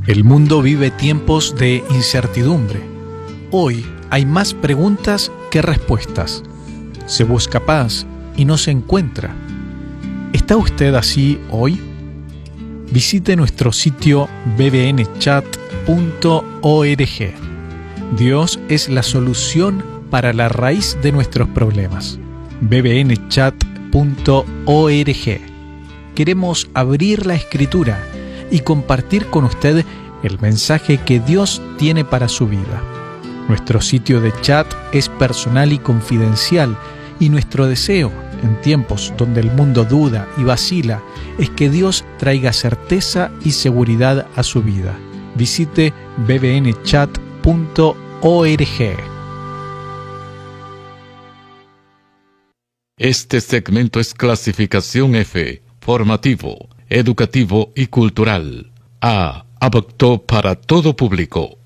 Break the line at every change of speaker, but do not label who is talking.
El mundo vive tiempos de incertidumbre. Hoy hay más preguntas que respuestas. Se busca paz y no se encuentra. ¿Está usted así hoy? Visite nuestro sitio bbnchat.org. Dios es la solución para la raíz de nuestros problemas. bbnchat.org. Queremos abrir la Escritura y compartir con usted el mensaje que Dios tiene para su vida. Nuestro sitio de chat es personal y confidencial, y nuestro deseo, en tiempos donde el mundo duda y vacila, es que Dios traiga certeza y seguridad a su vida. Visite bbnchat.org.
Este segmento es clasificación F, formativo, educativo y cultural. A, apto para todo público.